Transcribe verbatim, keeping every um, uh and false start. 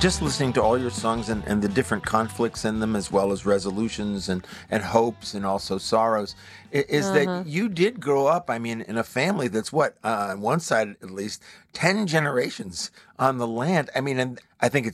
just listening to all your songs and, and the different conflicts in them, as well as resolutions and, and hopes and also sorrows, i- is Uh-huh. that you did grow up, I mean, in a family that's what, uh, on one side at least, ten generations on the land. I mean, and I think it's